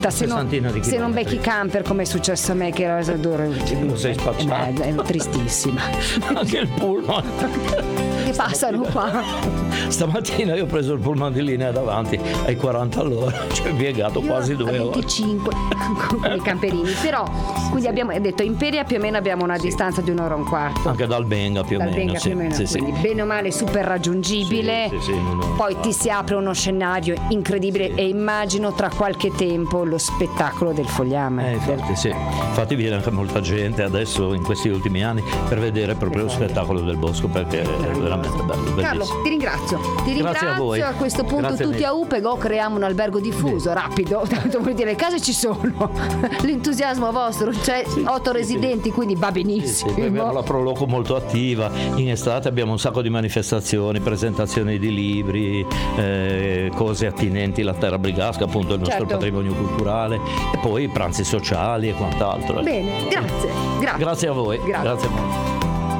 Se non becchi camper come è successo a me che era lo sei spacciato. È tristissima. Anche il pullman che passano qua. Stamattina io ho preso il pullman di linea davanti ai 40 all'ora, ci ho impiegato quasi 2 ore. 25 con i camperini. Però quindi abbiamo detto Imperia più o meno abbiamo una distanza di 1 ora e un quarto. Anche dal Benga più o meno. Quindi bene o male super raggiungibile. Poi ti si apre uno scenario incredibile e immagino tra qualche tempo lo spettacolo del fogliame. Infatti viene anche molta gente adesso in questi ultimi anni per vedere proprio lo spettacolo del bosco, perché è veramente bello, bellissimo. Carlo, ti ringrazio a voi. A questo punto Grazie tutti a Upego creiamo un albergo diffuso rapido, tanto vuol dire le case ci sono, l'entusiasmo vostro, c'è 8 residenti, quindi va benissimo. Poi abbiamo la Proloco molto attiva, in estate abbiamo un sacco di manifestazioni, presentazioni di libri, cose attinenti alla terra brigasca, appunto il nostro patrimonio culturale, e poi pranzi sociali e quant'altro. Bene, grazie. Grazie a voi. Grazie a voi.